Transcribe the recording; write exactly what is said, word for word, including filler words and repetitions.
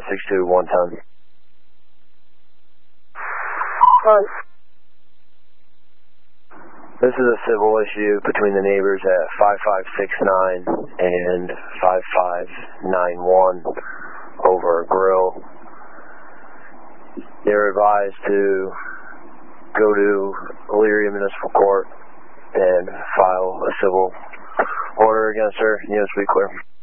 six two one ton. Alright. This is a civil issue between the neighbors at five five six nine and five five nine one over a grill. They're advised to go to Elyria Municipal Court and file a civil order against her. Units be clear.